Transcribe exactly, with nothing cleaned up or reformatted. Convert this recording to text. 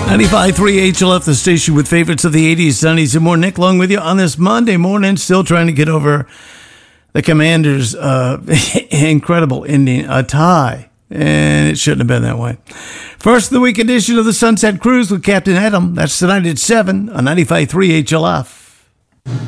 ninety-five point three H L F, the station with favorites of the eighties, Sunnies, and more. Nick Long with you on this Monday morning, still trying to get over the Commanders' uh, incredible ending, a tie, and it shouldn't have been that way. First of the week edition of the Sunset Cruise with Captain Adam. That's tonight at seven on ninety-five point three H L F.